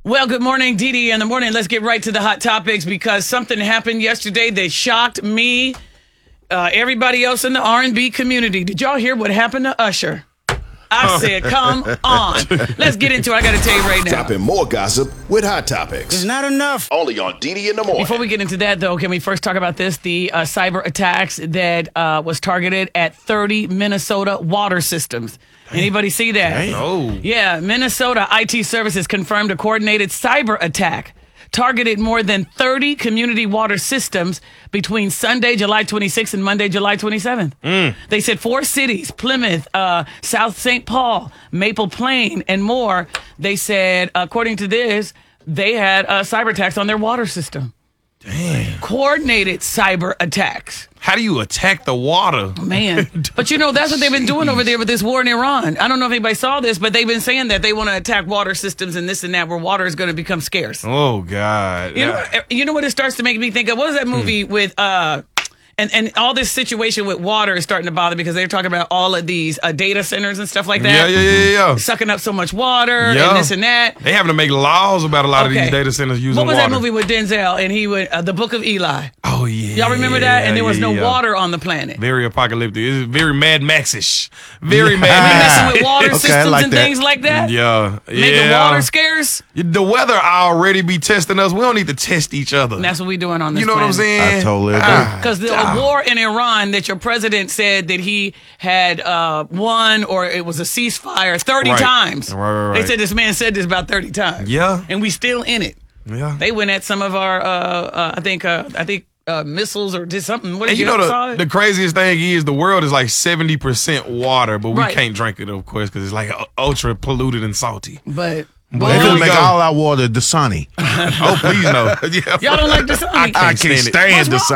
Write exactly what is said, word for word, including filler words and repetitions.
Well, good morning, Dee Dee in the morning. Let's get right to the hot topics because something happened yesterday that shocked me, uh, everybody else in the R and B community. Did y'all hear what happened to Usher? I said, come on. Let's get into it. I got to tell you right now. Topping more gossip with Hot Topics. It's not enough. Only on Dee Dee in the morning. Before we get into that, though, can we first talk about this? The uh, cyber attacks that uh, was targeted at thirty Minnesota water systems. Anybody see that? Oh. Yeah, Minnesota I T Services confirmed a coordinated cyber attack targeted more than thirty community water systems between Sunday, July twenty-sixth and Monday, July twenty-seventh. Mm. They said four cities, Plymouth, uh, South Saint Paul, Maple Plain, and more. They said, according to this, they had uh, cyber attacks on their water system. Damn. Coordinated cyber attacks. How do you attack the water? Man. But you know, that's what they've been doing over there with this war in Iran. I don't know if anybody saw this, but they've been saying that they want to attack water systems and this and that, where water is going to become scarce. Oh, God. You know, you know what it starts to make me think of? What was that movie hmm. with... uh And and all this situation with water is starting to bother because they're talking about all of these uh, data centers and stuff like that. Yeah, yeah, yeah, yeah. Sucking up so much water yeah. and this and that. They having to make laws about a lot okay. of these data centers using water. What was water. That movie with Denzel and he would uh, The Book of Eli? Oh yeah. Y'all remember that? And there was yeah, no yeah. water on the planet. Very apocalyptic. It's very Mad Max-ish. Very Mad We Max. messing with water Okay, systems like and that. things like that. Yeah, Make yeah. the water scarce. The weather already be testing us. We don't need to test each other. And that's what we doing on this. You know planet. what I'm saying? I totally agree. Ah, Because the ah. war in Iran that your president said that he had uh, won, or it was a ceasefire thirty Right. times. Right, right, right. They said this man said this about thirty times. Yeah. And we still in it. Yeah. They went at some of our, uh, uh, I think, uh, I think uh, missiles or did something. What did And you, you know saw the, it? the craziest thing is the world is like seventy percent water, but we Right. can't drink it, of course, because it's like ultra polluted and salty. But They There gonna we make go. all our water Dasani. Oh, please no. Yeah. y'all don't like Dasani? I can't stand it. stand What's wrong Dasani.